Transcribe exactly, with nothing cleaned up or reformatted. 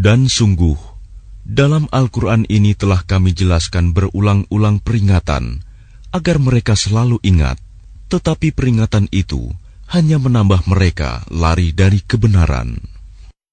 Dan sungguh, dalam Al-Quran ini telah kami jelaskan berulang-ulang peringatan agar mereka selalu ingat, tetapi peringatan itu hanya menambah mereka lari dari kebenaran.